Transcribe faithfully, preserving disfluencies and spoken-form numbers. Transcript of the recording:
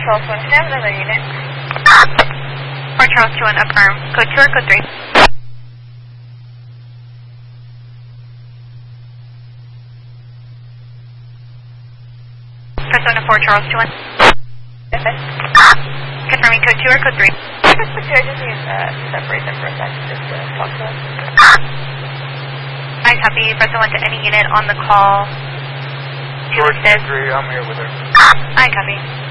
Charles one, can I have another unit? four Charles two one, affirm. Code two or code three? Persona four Charles two one. Yes, sir. Confirming code two or code three? I just need to uh, separate them for a second just to talk to them. I copy. Persona one to any unit on the call. George three, I'm here with her. I copy.